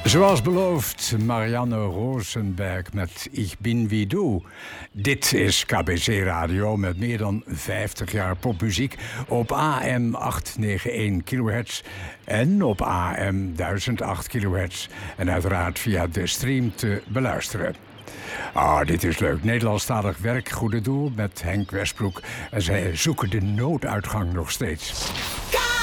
Zoals beloofd, Marianne Rosenberg met Ich bin wie du. Dit is KBC Radio met meer dan 50 jaar popmuziek op AM 891 kHz en op AM 1008 kHz. En uiteraard via de stream te beluisteren. Dit is leuk. Nederlandstalig werk, goede doel met Henk Westbroek. En zij zoeken de nooduitgang nog steeds.